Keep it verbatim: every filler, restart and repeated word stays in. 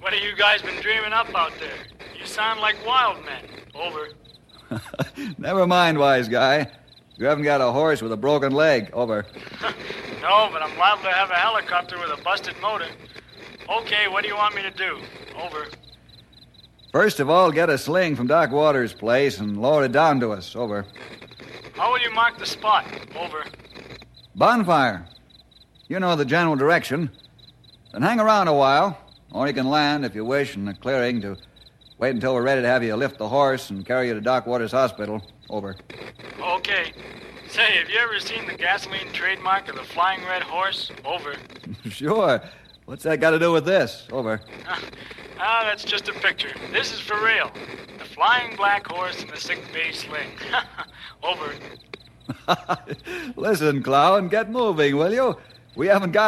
What have you guys been dreaming up out there? You sound like wild men. Over. Never mind, wise guy. You haven't got a horse with a broken leg. Over. No, but I'm liable to have a helicopter with a busted motor. Okay, what do you want me to do? Over. First of all, get a sling from Doc Waters' place and lower it down to us. Over. How will you mark the spot? Over. Bonfire. You know the general direction. Then hang around a while, or you can land, if you wish, in the clearing to wait until we're ready to have you lift the horse and carry you to Doc Waters' hospital. Over. Okay. Say, have you ever seen the gasoline trademark of the Flying Red Horse? Over. Sure. What's that got to do with this? Over. Ah, that's just a picture. This is for real. The Flying Black Horse and the Sick Bay Sling. Over. Listen, Clown, get moving, will you? We haven't got